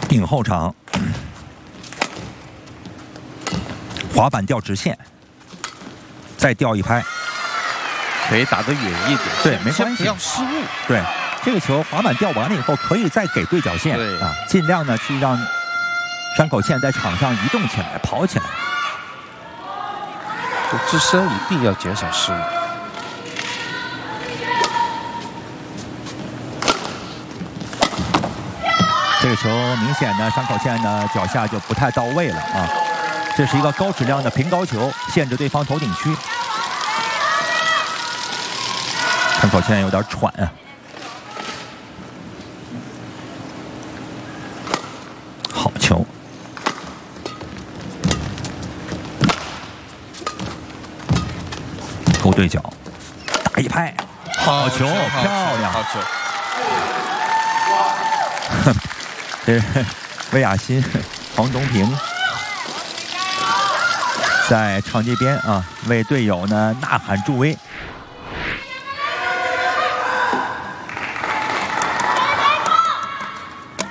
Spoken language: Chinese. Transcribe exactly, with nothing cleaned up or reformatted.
顶后场，滑板吊直线，再吊一拍， 可以打得远一点。 对，没关系， 不要失误。 对，这个球滑板吊完了以后，可以再给对角线， 对啊，尽量呢去让山口茜在场上移动起来，跑起来。 自身一定要减少失误。 这个球明显呢，山口茜呢脚下就不太到位了啊。这是一个高质量的平高球，限制对方头顶区。山口茜有点喘啊。好球。勾对角，打一拍，好球，漂亮， 好球。 这是魏雅欣、黄东萍在场地边啊，为队友呢呐喊助威。